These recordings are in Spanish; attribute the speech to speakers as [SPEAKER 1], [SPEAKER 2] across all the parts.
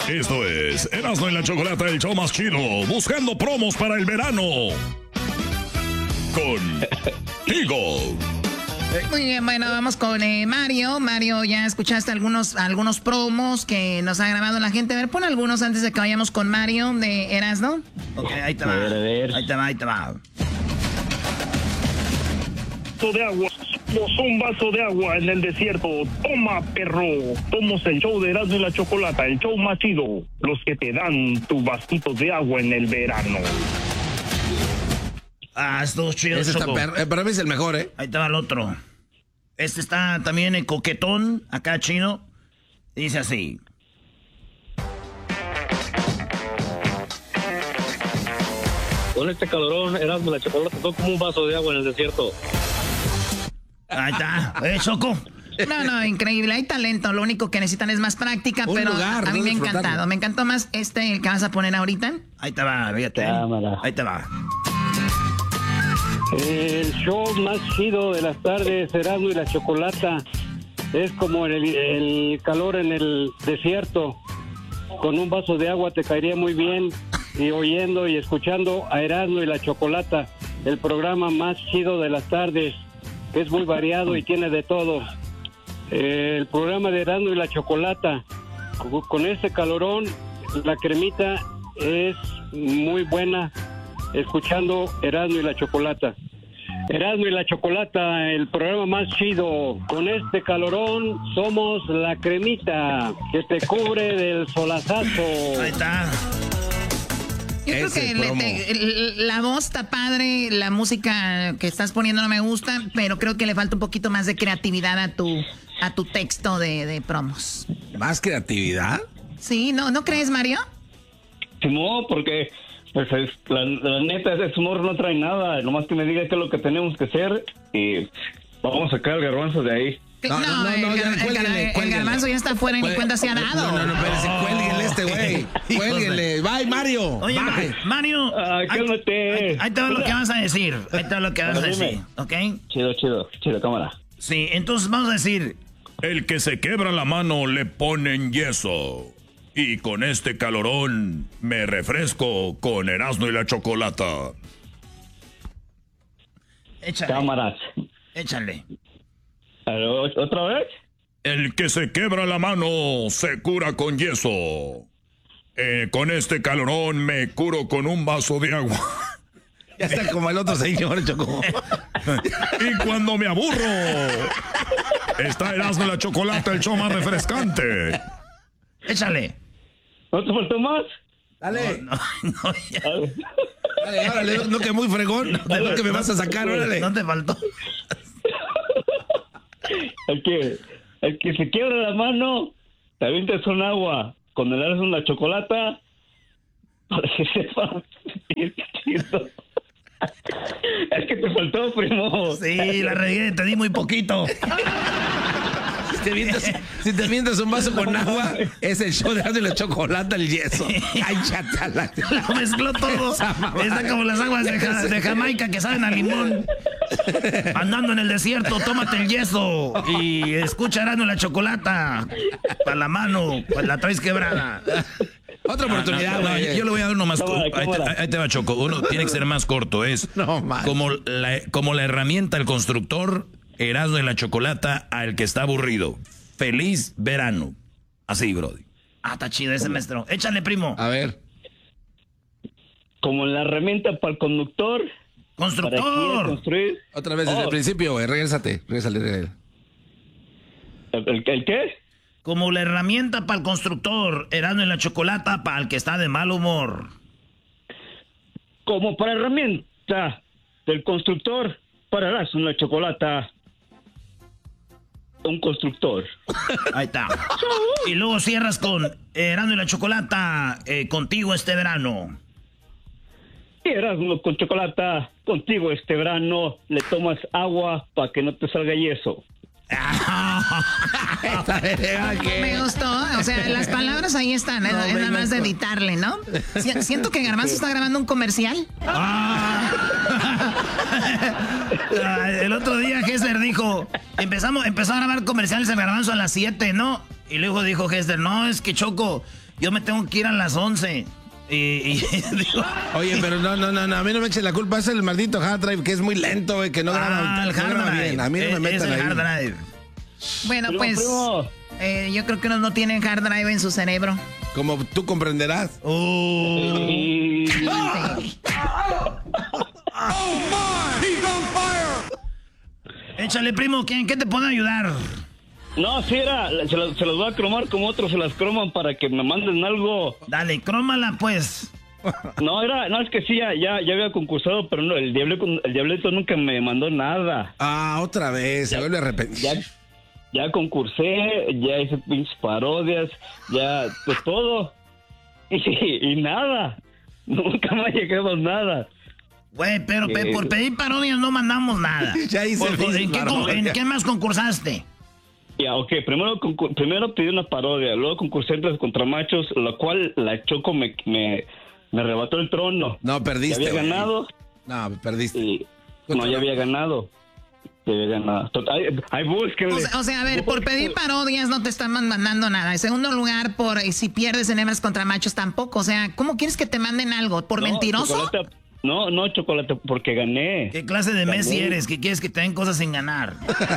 [SPEAKER 1] Esto es Erasmo y la Chocolata, el show más chido, buscando promos para el verano. Contigo.
[SPEAKER 2] Muy bien, bueno, vamos con Mario. Mario, ya escuchaste algunos promos que nos ha grabado la gente. A ver, pon algunos antes de que vayamos con Mario de Erasmo. Ok, ahí te va.
[SPEAKER 3] A ver.
[SPEAKER 2] Ahí te va.
[SPEAKER 4] De agua, un vaso de agua en el desierto. Toma, perro. Somos el show de Erasmo y la Chocolata, el show más chido. Los que te dan tu vasito de agua en el verano.
[SPEAKER 2] Estuvo chido.
[SPEAKER 5] Ese está para mí es el mejor, ¿eh?
[SPEAKER 2] Ahí te va el otro. Este está también en coquetón, acá chino. Dice así.
[SPEAKER 3] Con este calorón, Erasmo y la Chocolata son como un vaso de agua en el desierto.
[SPEAKER 2] Ahí está. Choco. No, increíble. Hay talento. Lo único que necesitan es más práctica, pero a mí me ha encantado. Me encantó más el que vas a poner ahorita. Ahí te va, fíjate.
[SPEAKER 3] Cámara.
[SPEAKER 2] Ahí te va.
[SPEAKER 3] El show más chido de las tardes, Erasmo y la Chocolata, es como el calor en el desierto. Con un vaso de agua te caería muy bien, y oyendo y escuchando a Erasmo y la Chocolata, el programa más chido de las tardes. Es muy variado y tiene de todo. El programa de Erasmo y la Chocolata, con este calorón, la cremita es muy buena, escuchando Erasmo y la Chocolata. Erasmo y la Chocolata, el programa más chido. Con este calorón somos la cremita que te cubre del solazazo.
[SPEAKER 2] Ahí está. Yo creo que la voz está padre, la música que estás poniendo no me gusta, pero creo que le falta un poquito más de creatividad a tu texto de promos.
[SPEAKER 5] ¿Más creatividad?
[SPEAKER 2] Sí, ¿no crees, Mario?
[SPEAKER 3] No, porque pues la neta, ese humor no trae nada, nomás que me diga qué es lo que tenemos que hacer y vamos a sacar el garbanzo de ahí.
[SPEAKER 2] El garbanzo ya está fuera y ni cuenta se ha dado.
[SPEAKER 5] No, espérese, cuélguenle güey. Cuélguenle. Bye, Mario.
[SPEAKER 2] Oye,
[SPEAKER 5] bye.
[SPEAKER 2] Mario.
[SPEAKER 3] Cálmate.
[SPEAKER 2] Ahí te va lo que vas a decir. ¿Ok?
[SPEAKER 3] Chido, cámara.
[SPEAKER 2] Sí, entonces vamos a decir.
[SPEAKER 1] El que se quebra la mano le ponen yeso. Y con este calorón me refresco con Erasmo y la Chocolata.
[SPEAKER 2] Échale.
[SPEAKER 3] Cámaras.
[SPEAKER 2] Échale.
[SPEAKER 3] ¿Otra vez?
[SPEAKER 1] El que se quebra la mano se cura con yeso. Con este calorón me curo con un vaso de agua.
[SPEAKER 5] Ya está como el otro señor, Choco.
[SPEAKER 1] Y cuando me aburro, está Erasmo y la Chocolata, el show más refrescante.
[SPEAKER 2] Échale.
[SPEAKER 3] ¿No te faltó más?
[SPEAKER 5] Dale.
[SPEAKER 2] No, ya.
[SPEAKER 5] Dale, órale, no que muy fregón. No que me vas a sacar, órale.
[SPEAKER 2] No te faltó.
[SPEAKER 3] El que se quiebra la mano, te avientas un agua con el Erasmo y la Chocolata para que sepa. Es que te faltó, primo.
[SPEAKER 2] Sí, la regué, te di muy poquito.
[SPEAKER 5] Si te mientas un vaso con agua, es el show de Erasmo y la Chocolata, el yeso. Ay, chatala.
[SPEAKER 2] Lo mezcló todo. Está como las aguas de Jamaica que saben a limón. Andando en el desierto, tómate el yeso y escucha Erasmo y la Chocolata. Para la mano, pues la traes quebrada.
[SPEAKER 5] Otra oportunidad, güey.
[SPEAKER 1] Yo le voy a dar uno más corto. Ahí te va, Choco. Uno tiene que ser más corto. Es como la herramienta al constructor, Erasmo y la Chocolata al que está aburrido. Feliz verano. Así, brody.
[SPEAKER 2] Está chido ese maestro. Échale, primo.
[SPEAKER 5] A ver.
[SPEAKER 3] Como la herramienta para el conductor.
[SPEAKER 2] ¡Constructor!
[SPEAKER 3] Construir.
[SPEAKER 5] Otra vez desde el principio, güey. Regrésale.
[SPEAKER 3] ¿El qué?
[SPEAKER 2] Como la herramienta para el constructor, Erasmo y la Chocolata para el que está de mal humor.
[SPEAKER 3] Como para herramienta del constructor, para Erasmo y la Chocolata. Un constructor.
[SPEAKER 2] Ahí está. Y luego cierras con Erasmo y la Chocolata contigo este verano.
[SPEAKER 3] Y Erasmo con Chocolata, contigo este verano le tomas agua para que no te salga yeso.
[SPEAKER 2] Me gustó, o sea, las palabras ahí están, es nada más de editarle, ¿no? Siento que Garbanzo está grabando un comercial. El otro día Hester dijo, empezó a grabar comerciales en Garbanzo a las 7, ¿no? Y luego dijo Hester, no, es que Choco, Yo me tengo que ir a las 11. Digo,
[SPEAKER 5] oye, pero no, a mí no me echen la culpa, es el maldito hard drive que es muy lento, güey, que no graba,
[SPEAKER 2] el hard drive.
[SPEAKER 5] Bien. A mí no me metan ahí.
[SPEAKER 2] Hard drive.
[SPEAKER 6] Bueno, pues yo creo que unos no tienen hard drive en su cerebro.
[SPEAKER 5] Como tú comprenderás.
[SPEAKER 2] Échale, primo, ¿qué te puede ayudar?
[SPEAKER 3] No, sí, se los voy a cromar como otros se las croman para que me manden algo.
[SPEAKER 2] Dale, crómala, pues.
[SPEAKER 3] No, es que sí, ya había concursado, pero no, el diablito nunca me mandó nada.
[SPEAKER 5] Ah, otra vez, se vuelve a repetir.
[SPEAKER 3] Ya concursé, ya hice pinches parodias, ya, pues todo. Y nada, nunca me ha llegado nada.
[SPEAKER 2] Güey, pero por pedir parodias no mandamos nada.
[SPEAKER 5] Ya hice
[SPEAKER 2] ¿En qué más concursaste?
[SPEAKER 3] Ya, ok, primero pedí una parodia, luego concursé entre contra machos, la cual la Choco me arrebató el trono.
[SPEAKER 5] No, perdiste.
[SPEAKER 3] Ya había ganado.
[SPEAKER 5] No, perdiste.
[SPEAKER 3] Ya había ganado. Hay búsquenle.
[SPEAKER 6] O sea, a ver, por pedir parodias no te están mandando nada. En segundo lugar, si pierdes en hembras contra machos tampoco. O sea, ¿cómo quieres que te manden algo? ¿Por mentiroso?
[SPEAKER 3] No, Chocolate, porque gané.
[SPEAKER 2] ¿Qué clase de Messi eres? ¿Que quieres que te den cosas sin ganar?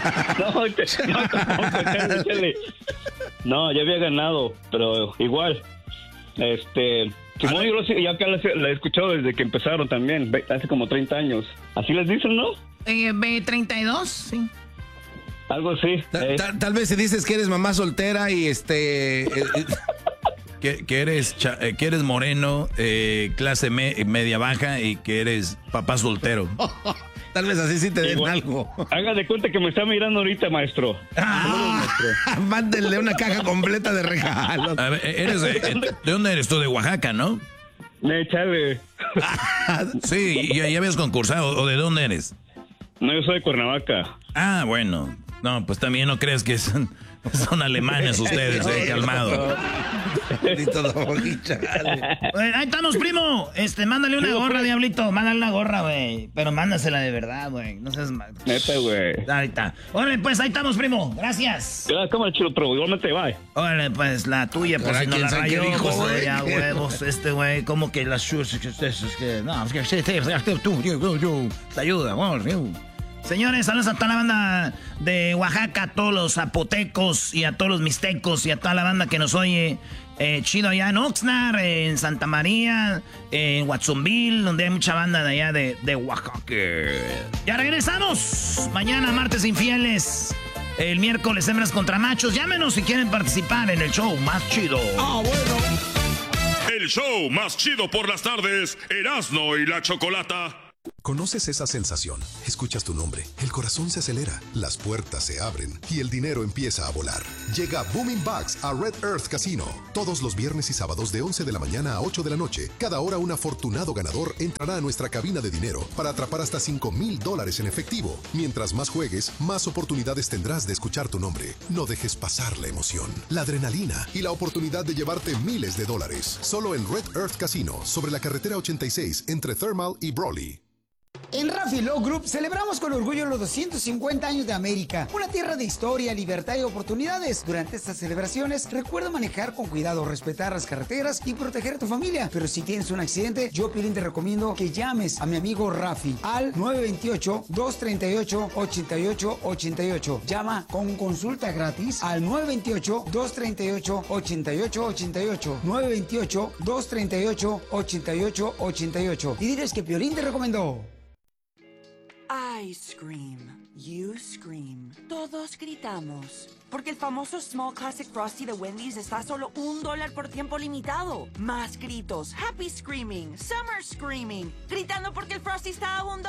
[SPEAKER 3] No, ya había ganado, pero igual. Simón, yo acá la he escuchado desde que empezaron también, hace como 30 años. Así les dicen, ¿no?
[SPEAKER 6] 32, sí.
[SPEAKER 3] Algo así.
[SPEAKER 5] Tal vez si dices que eres mamá soltera y
[SPEAKER 1] que eres moreno, clase media baja y que eres papá soltero.
[SPEAKER 5] Tal vez así sí te den algo.
[SPEAKER 3] Haga de cuenta que me está mirando ahorita, maestro.
[SPEAKER 5] Mándenle una caja completa de regalos.
[SPEAKER 1] A ver, ¿de dónde eres tú? De Oaxaca, ¿no?
[SPEAKER 3] Chale.
[SPEAKER 1] Sí, ya habías concursado. ¿O de dónde eres?
[SPEAKER 3] No, yo soy de Cuernavaca.
[SPEAKER 1] Ah, bueno. No, pues también no crees que son alemanes ustedes, calmado.
[SPEAKER 2] Ahí estamos, primo. Mándale una gorra, diablito. Mándale una gorra, güey. Pero mándasela de verdad, güey. No seas mal.
[SPEAKER 3] Neta, güey.
[SPEAKER 2] Ahí está. Órale, pues ahí estamos, primo. Gracias.
[SPEAKER 3] Cámara, chulo, pero igualmente, bye.
[SPEAKER 2] Órale, pues la tuya, por si no la rayó. Pues ya, huevos, güey. Como que las shoes. No, es que te ayuda, amor. Señores, saludos a toda la banda de Oaxaca, a todos los zapotecos y a todos los mixtecos y a toda la banda que nos oye chido allá en Oxnard, en Santa María, en Watsonville, donde hay mucha banda de allá de Oaxaca. Ya regresamos. Mañana, martes infieles. El miércoles, hembras contra machos. Llámenos si quieren participar en el show más chido.
[SPEAKER 7] Ah, bueno. El show más chido por las tardes, Erasmo y la Chocolata.
[SPEAKER 8] ¿Conoces esa sensación? Escuchas tu nombre, el corazón se acelera, las puertas se abren y el dinero empieza a volar. Llega Booming Bucks a Red Earth Casino. Todos los viernes y sábados de 11 de la mañana a 8 de la noche. Cada hora un afortunado ganador entrará a nuestra cabina de dinero para atrapar hasta $5,000 en efectivo. Mientras más juegues, más oportunidades tendrás de escuchar tu nombre. No dejes pasar la emoción, la adrenalina y la oportunidad de llevarte miles de dólares. Solo en Red Earth Casino, sobre la carretera 86 entre Thermal y Brawley.
[SPEAKER 9] En Raffy Law Group celebramos con orgullo los 250 años de América, una tierra de historia, libertad y oportunidades. Durante estas celebraciones, recuerda manejar con cuidado, respetar las carreteras y proteger a tu familia. Pero si tienes un accidente, yo, Piolín, te recomiendo que llames a mi amigo Rafi al 928-238-8888. Llama con consulta gratis al 928-238-8888. 928-238-8888. Y diles que Piolín te recomendó.
[SPEAKER 10] I scream, you scream, todos gritamos. Porque el famoso Small Classic Frosty de Wendy's está a solo $1 por tiempo limitado. Más gritos, happy screaming, summer screaming, gritando porque el Frosty está a $1.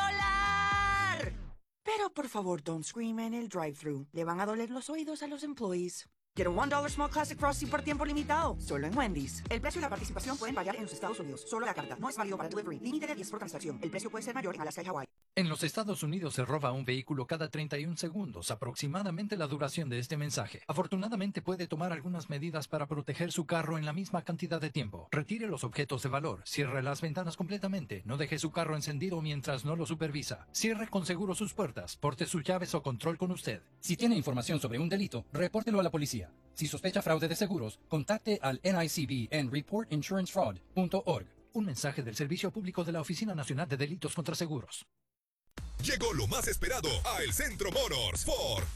[SPEAKER 10] Pero por favor, don't scream en el drive-thru. Le van a doler los oídos a los employees. Get a $1 Small Classic Frosty por tiempo limitado, solo en Wendy's. El precio y la participación pueden variar en los Estados Unidos. Solo la carta. No es válido para delivery. Límite de 10 por transacción. El precio puede ser mayor en Alaska y Hawái.
[SPEAKER 11] En los Estados Unidos se roba un vehículo cada 31 segundos, aproximadamente la duración de este mensaje. Afortunadamente puede tomar algunas medidas para proteger su carro en la misma cantidad de tiempo. Retire los objetos de valor, cierre las ventanas completamente, no deje su carro encendido mientras no lo supervisa. Cierre con seguro sus puertas, porte sus llaves o control con usted.
[SPEAKER 12] Si tiene información sobre un delito, repórtelo a la policía. Si sospecha fraude de seguros, contacte al NICB en reportinsurancefraud.org.
[SPEAKER 11] Un mensaje del Servicio Público de la Oficina Nacional de Delitos contra Seguros.
[SPEAKER 13] Llegó lo más esperado a El Centro Motors. Ford,